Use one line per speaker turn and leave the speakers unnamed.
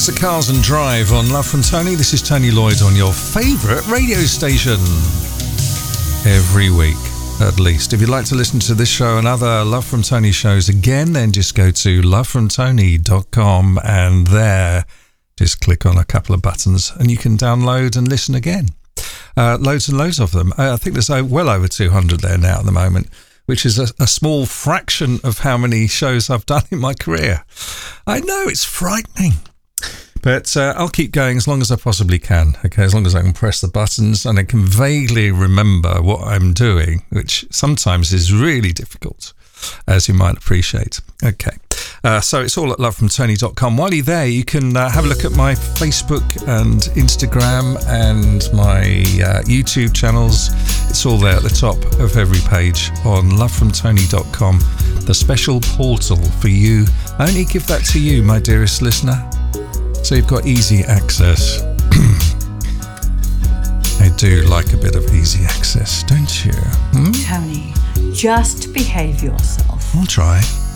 To Cars and Drive on Love from Tony. This is Tony Lloyd on your favourite radio station. Every week, at least. If you'd like to listen to this show and other Love from Tony shows again, then just go to lovefromtony.com and there, just click on a couple of buttons and you can download and listen again. Loads and loads of them. I think there's well over 200 there now at the moment, which is a small fraction of how many shows I've done in my career. I know, it's frightening. But I'll keep going as long as I possibly can, okay, as long as I can press the buttons and I can vaguely remember what I'm doing, which sometimes is really difficult, as you might appreciate. Okay, so it's all at lovefromtony.com. While you're there, you can have a look at my Facebook and Instagram and my YouTube channels. It's all there at the top of every page on lovefromtony.com, the special portal for you. I only give that to you, my dearest listener. So you've got easy access. I do like a bit of easy access, don't you?
Tony, just behave yourself.
I'll try.